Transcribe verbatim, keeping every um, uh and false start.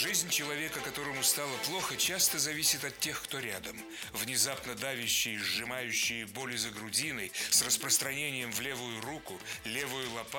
Жизнь человека, которому стало плохо, часто зависит от тех, кто рядом. Внезапно давящие, сжимающие боли за грудиной, с распространением в левую руку, левую лопатку,